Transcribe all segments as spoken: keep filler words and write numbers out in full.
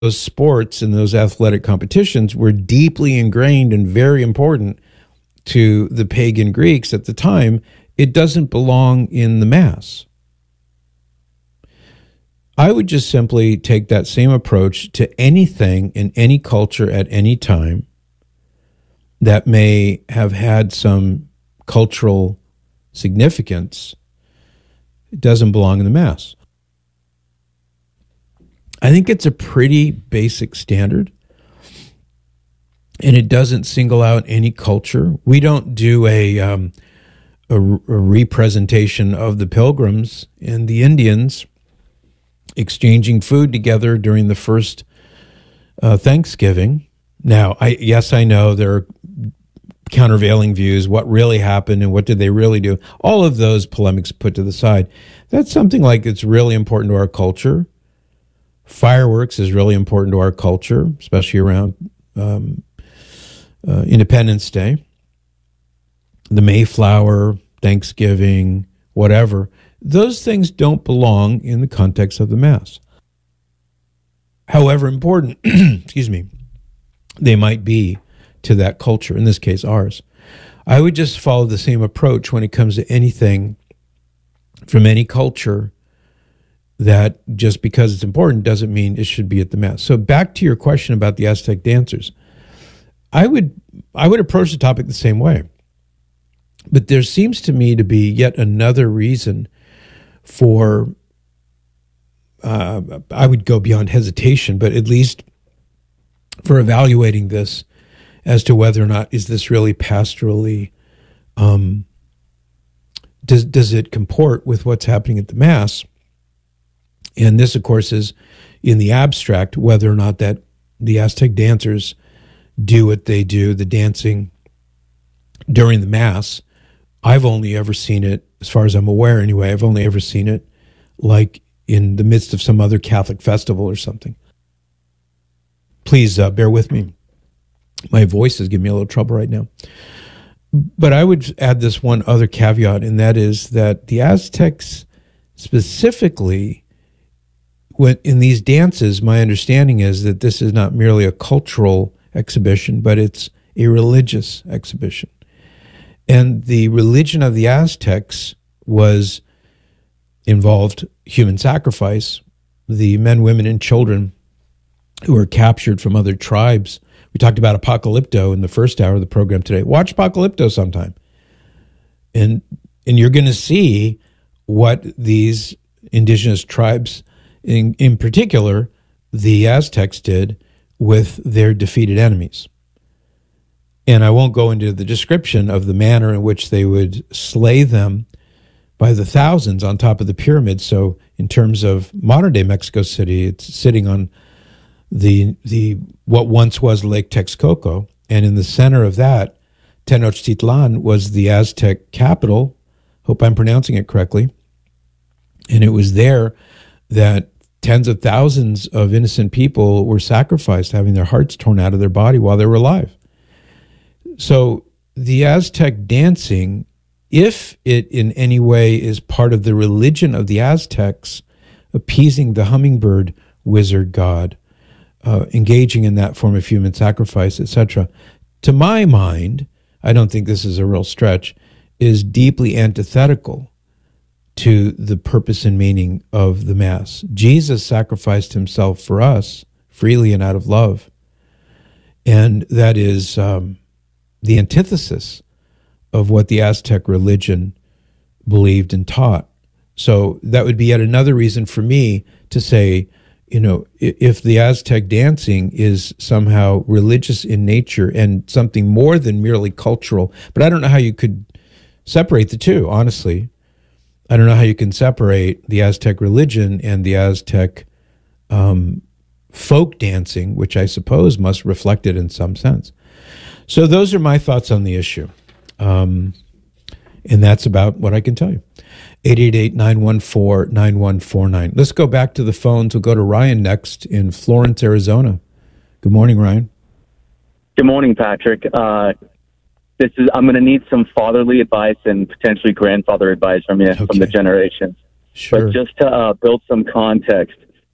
those sports and those athletic competitions were deeply ingrained and very important to the pagan Greeks at the time. It doesn't belong in the Mass. I would just simply take that same approach to anything in any culture at any time that may have had some cultural significance. It doesn't belong in the Mass. I think it's a pretty basic standard, and it doesn't single out any culture. We don't do a, um, a, a representation of the Pilgrims and the Indians exchanging food together during the first uh, Thanksgiving. Now, I yes, I know there are countervailing views, what really happened and what did they really do. All of those polemics put to the side. That's something like it's really important to our culture. Fireworks is really important to our culture, especially around um, uh, Independence Day. The Mayflower, Thanksgiving, whatever. Those things don't belong in the context of the Mass. However important, excuse me, they might be to that culture, in this case ours. I would just follow the same approach when it comes to anything from any culture, that just because it's important doesn't mean it should be at the Mass. So back to your question about the Aztec dancers. I would I would approach the topic the same way. But there seems to me to be yet another reason for, uh, I would go beyond hesitation, but at least for evaluating this as to whether or not is this really pastorally, um, does, does it comport with what's happening at the Mass? And this, of course, is in the abstract, whether or not that the Aztec dancers do what they do, the dancing during the Mass. I've only ever seen it, as far as I'm aware anyway, I've only ever seen it like in the midst of some other Catholic festival or something. Please uh, bear with me. My voice is giving me a little trouble right now. But I would add this one other caveat, and that is that the Aztecs specifically, when in these dances, my understanding is that this is not merely a cultural exhibition, but it's a religious exhibition. And the religion of the Aztecs was involved human sacrifice. The men, women, and children who were captured from other tribes. We talked about Apocalypto in the first hour of the program today. Watch Apocalypto sometime. And and you're going to see what these indigenous tribes, in, in particular, the Aztecs did with their defeated enemies. And I won't go into the description of the manner in which they would slay them by the thousands on top of the pyramid. So in terms of modern-day Mexico City, it's sitting on the the what once was Lake Texcoco. And in the center of that, Tenochtitlan was the Aztec capital. Hope I'm pronouncing it correctly. And it was there that tens of thousands of innocent people were sacrificed, having their hearts torn out of their body while they were alive. So the Aztec dancing, if it in any way is part of the religion of the Aztecs, appeasing the hummingbird wizard god, uh, engaging in that form of human sacrifice, et cetera, to my mind, I don't think this is a real stretch, is deeply antithetical to the purpose and meaning of the Mass. Jesus sacrificed himself for us freely and out of love. And that is um, the antithesis of what the Aztec religion believed and taught. So that would be yet another reason for me to say, you know, if the Aztec dancing is somehow religious in nature and something more than merely cultural, but I don't know how you could separate the two, honestly. I don't know how you can separate the Aztec religion and the Aztec um, folk dancing, which I suppose must reflect it in some sense. So those are my thoughts on the issue. Um, and that's about what I can tell you. eight eight eight, nine one four, nine one four nine. Let's go back to the phones. We'll go to Ryan next in Florence, Arizona. Good morning, Ryan. Good morning, Patrick. Uh, this is I'm going to need some fatherly advice and potentially grandfather advice from you, okay, from the generations. Sure. But just to uh, build some context,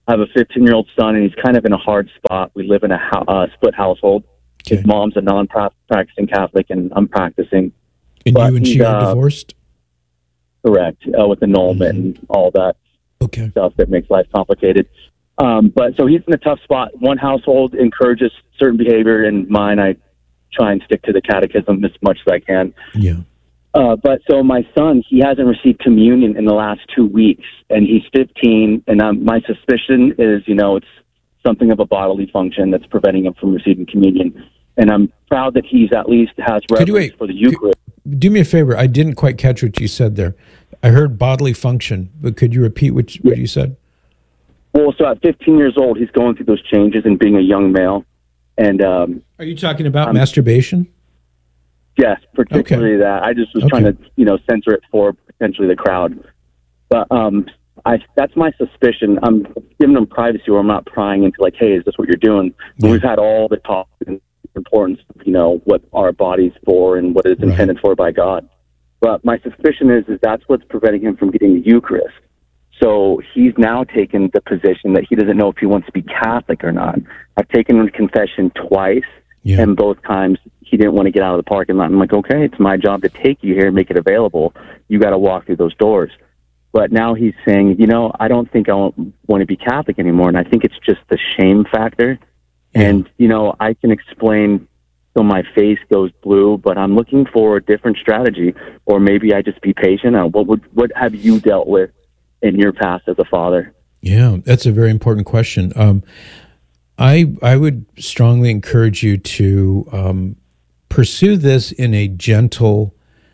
I have a fifteen-year-old son, and he's kind of in a hard spot. We live in a ho- uh, split household. Okay. His mom's a non-practicing Catholic, and I'm practicing. And But you and he's, she are uh, divorced? Correct, uh, with annulment Mm-hmm. and all that Okay. stuff that makes life complicated. Um, but so he's in a tough spot. One household encourages certain behavior, and mine, I try and stick to the catechism as much as I can. Yeah. Uh, but so my son, he hasn't received communion in the last two weeks, and he's fifteen. And um, my suspicion is, you know, it's something of a bodily function that's preventing him from receiving communion. And I'm proud that he's at least has Could you reverence wait? for the Eucharist. Could, do me a favor. I didn't quite catch what you said there. I heard bodily function, but could you repeat what, what you said? Well, so at fifteen years old, he's going through those changes and being a young male. And um, Are you talking about um, masturbation? yes, particularly Okay. that. I just was Okay. trying to, you know, censor it for potentially the crowd. But um, I, that's my suspicion. I'm giving him privacy where I'm not prying into like, hey, is this what you're doing? But Yeah. we've had all the talk and importance of, you know, what our body's for and what it's Right. intended for by God. But my suspicion is, is that's what's preventing him from getting the Eucharist. So he's now taken the position that he doesn't know if he wants to be Catholic or not. I've taken him to confession twice, Yeah. and both times he didn't want to get out of the parking lot. I'm like, okay, it's my job to take you here and make it available. You got to walk through those doors. But now he's saying, you know, I don't think I want to be Catholic anymore, and I think it's just the shame factor. And, you know, I can explain till my face goes blue, but I'm looking for a different strategy, or maybe I just be patient. Uh, What would what have you dealt with in your past as a father? Yeah, that's a very important question. Um, I I would strongly encourage you to um, pursue this in a gentle,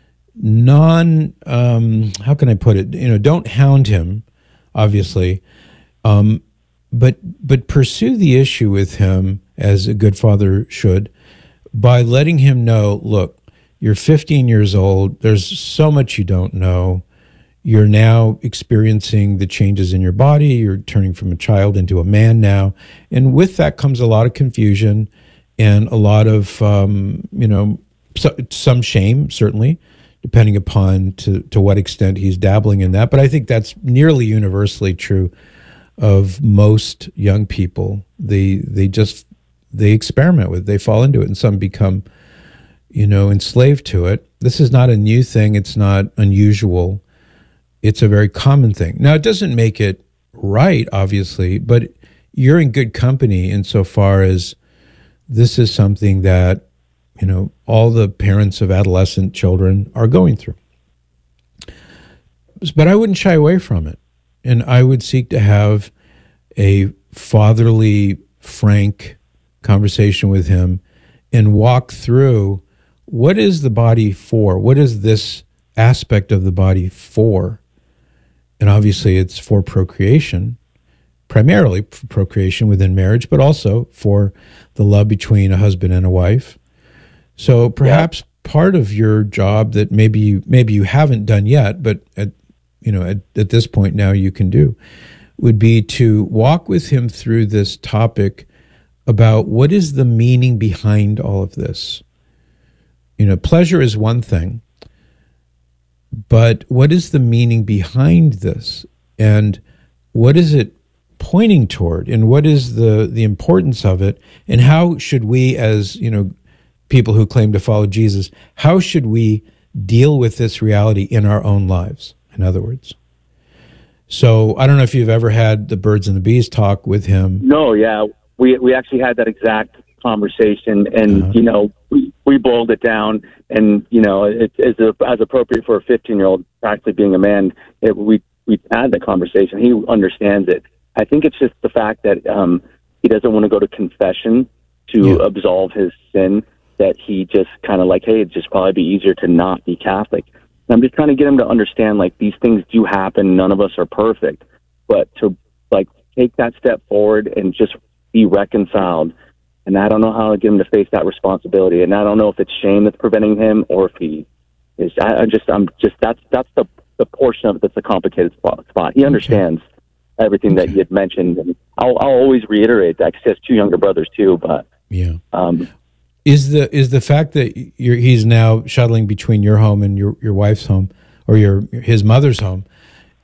non. Um, how can I put it? You know, don't hound him, obviously, um, but but pursue the issue with him as a good father should, by letting him know, look, you're fifteen years old. There's so much you don't know. You're now experiencing the changes in your body. You're turning from a child into a man now. And with that comes a lot of confusion and a lot of, um, you know, so, some shame, certainly, depending upon to, to what extent he's dabbling in that. But I think that's nearly universally true of most young people. They, they just, they experiment with it. They fall into it, and some become, you know, enslaved to it. This is not a new thing. It's not unusual. It's a very common thing. Now, it doesn't make it right, obviously, but you're in good company insofar as this is something that, you know, all the parents of adolescent children are going through. But I wouldn't shy away from it. And I would seek to have a fatherly, frank conversation with him and walk through, what is the body for? What is this aspect of the body for? And obviously it's for procreation, primarily for procreation within marriage, but also for the love between a husband and a wife. So perhaps yeah. part of your job that maybe you, maybe you haven't done yet, but at, you know, at, at this point now you can do, would be to walk with him through this topic about what is the meaning behind all of this. You know, pleasure is one thing, but what is the meaning behind this? And what is it pointing toward? And what is the, the importance of it? And how should we, as, you know, people who claim to follow Jesus, how should we deal with this reality in our own lives, in other words? So I don't know if you've ever had the birds and the bees talk with him. No, yeah. We we actually had that exact conversation, and, uh-huh. you know, we, we boiled it down, and, you know, it, it's a, as appropriate for a fifteen-year-old practically being a man. It, we, we had the conversation. He understands it. I think it's just the fact that um, he doesn't want to go to confession to yeah. absolve his sin, that he just kind of like, hey, it'd just probably be easier to not be Catholic. And I'm just trying to get him to understand, like, these things do happen. None of us are perfect. But to, like, take that step forward and just be reconciled. And I don't know how to get him to face that responsibility. And I don't know if it's shame that's preventing him or if he is. I, I just, I'm just, that's, that's the, the portion of it that's a complicated spot. spot. He understands okay. everything okay. that you had mentioned. And I'll, I'll always reiterate that because he has two younger brothers too. But, yeah. Um, Is the is the fact that you're, he's now shuttling between your home and your, your wife's home, or your his mother's home,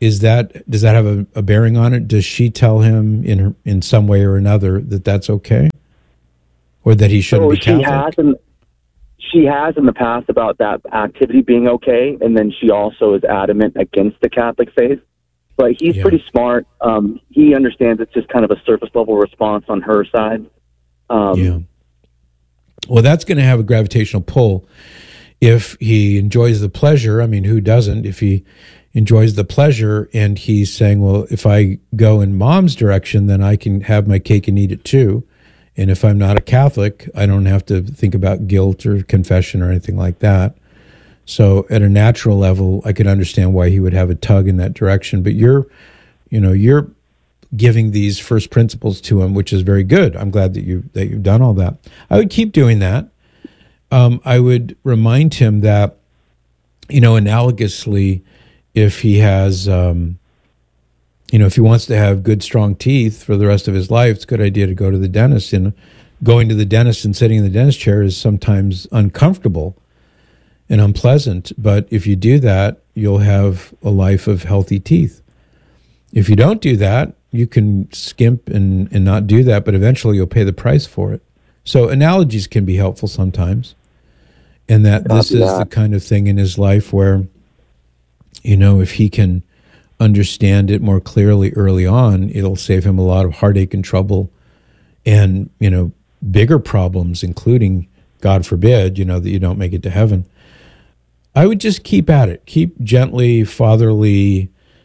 is that, does that have a, a bearing on it? Does she tell him in her, in some way or another that that's okay, or that he shouldn't So be Catholic? She has, in, she has in the past about that activity being okay, and then she also is adamant against the Catholic faith. But he's Yeah. pretty smart. Um, he understands it's just kind of a surface level response on her side. Um, Yeah. Well, that's going to have a gravitational pull if he enjoys the pleasure. I mean, who doesn't? If he enjoys the pleasure and he's saying, well, if I go in mom's direction, then I can have my cake and eat it too. And if I'm not a Catholic, I don't have to think about guilt or confession or anything like that. So at a natural level, I could understand why he would have a tug in that direction. But you're, you know, you're giving these first principles to him, which is very good. I'm glad that you that you've done all that. I would keep doing that. Um, I would remind him that, you know, analogously, if he has, um, you know, if he wants to have good, strong teeth for the rest of his life, it's a good idea to go to the dentist. And going to the dentist and sitting in the dentist chair is sometimes uncomfortable and unpleasant. But if you do that, you'll have a life of healthy teeth. If you don't do that, you can skimp and, and not do that, but eventually you'll pay the price for it. So analogies can be helpful sometimes. And that this Copy is that. the kind of thing in his life where, you know, if he can understand it more clearly early on, it'll save him a lot of heartache and trouble and, you know, bigger problems, including, God forbid, you know, that you don't make it to heaven. I would just keep at it. Keep gently, fatherly,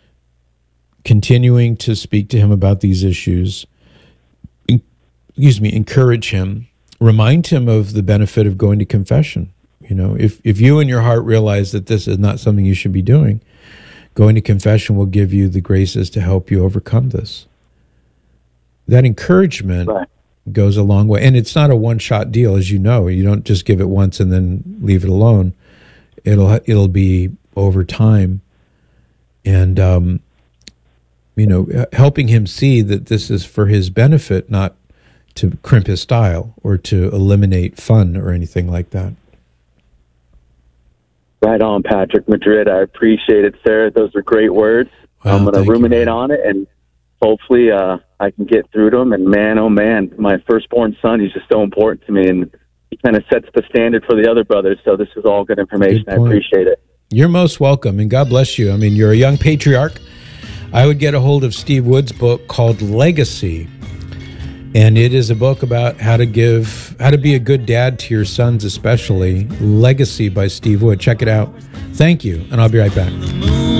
continuing to speak to him about these issues. En- excuse me, encourage him. Remind him of the benefit of going to confession. You know, if, if you in your heart realize that this is not something you should be doing, going to confession will give you the graces to help you overcome this. That encouragement Right. goes a long way. And it's not a one-shot deal, as you know. You don't just give it once and then leave it alone. It'll it'll be over time. And, um, you know, helping him see that this is for his benefit, not to crimp his style or to eliminate fun or anything like that. Right on, Patrick Madrid. I appreciate it, sir. Those are great words. Wow, I'm going to thank you, ruminate man. on it, and hopefully uh, I can get through to him. And man, oh man, my firstborn son, he's just so important to me, and he kind of sets the standard for the other brothers. So this is all good information. Good I point. appreciate it. You're most welcome, and God bless you. I mean, you're a young patriarch. I would get a hold of Steve Wood's book called Legacy, and it is a book about how to give, how to be a good dad to your sons, especially. Legacy by Steve Wood. Check it out. Thank you, and I'll be right back.